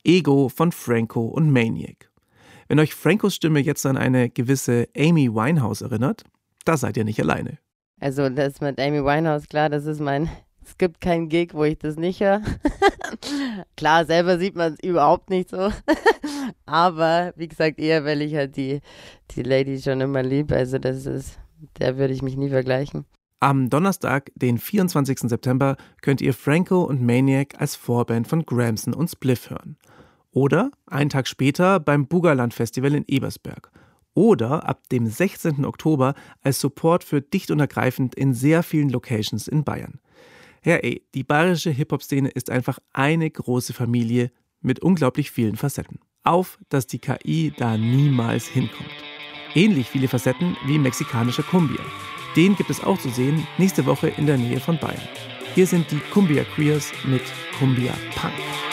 Ego von Franco und Maniac. Wenn euch Francos Stimme jetzt an eine gewisse Amy Winehouse erinnert, da seid ihr nicht alleine. Also das mit Amy Winehouse, klar, das ist es gibt keinen Gig, wo ich das nicht höre. Klar, selber sieht man es überhaupt nicht so. Aber wie gesagt, eher, weil ich halt die Lady schon immer liebe. Also der würde ich mich nie vergleichen. Am Donnerstag, den 24. September, könnt ihr Franco und Maniac als Vorband von Gramson und Spliff hören. Oder einen Tag später beim Bugaland Festival in Ebersberg. Oder ab dem 16. Oktober als Support für Dicht und Ergreifend in sehr vielen Locations in Bayern. Ja, die bayerische Hip-Hop-Szene ist einfach eine große Familie mit unglaublich vielen Facetten. Auf, dass die KI da niemals hinkommt. Ähnlich viele Facetten wie mexikanischer Cumbia. Den gibt es auch zu sehen nächste Woche in der Nähe von Bayern. Hier sind die Cumbia Queers mit Cumbia Punk.